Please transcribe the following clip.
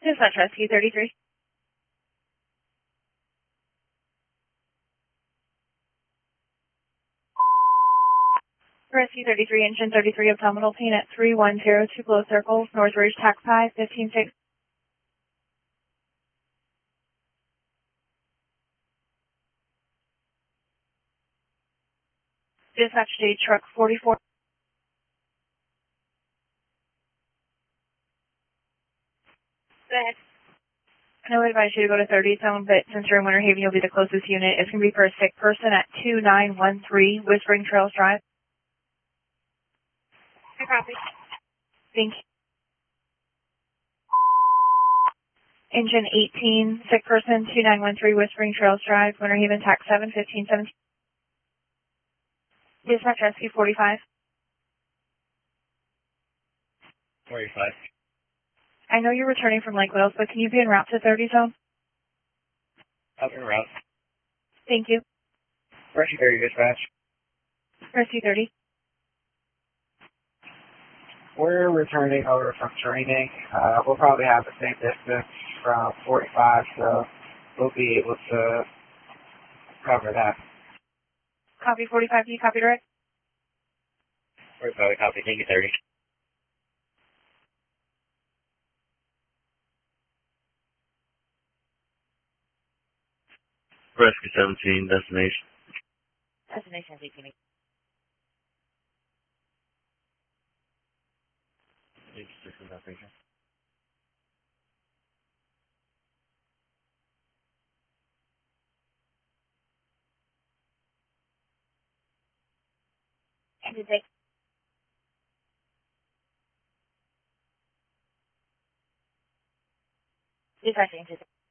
Dispatch Rescue 33. Rescue 33, engine 33, abdominal pain at 3102 Glow Circle, Northridge, taxi 156. Dispatch stage truck 44. Go ahead. I would advise you to go to 30 zone, but since you're in Winter Haven, you'll be the closest unit. It's going to be for a sick person at 2913 Whispering Trails Drive. I copy. Thank you. Engine 18, sick person, 2913 Whispering Trails Drive, Winter Haven, tax 71517. Dispatch Rescue 45. 45. I know you're returning from Lake Wales, but can you be en route to 30 zone? Up en route. Thank you. Rescue 30 dispatch. Rescue 30. We're returning over from training. We'll probably have the same distance from 45, so we'll be able to cover that. Copy 45, can you copy direct? 45, copy. Thank you, 30. Rescue 17, destination. Destination 18. Dispatch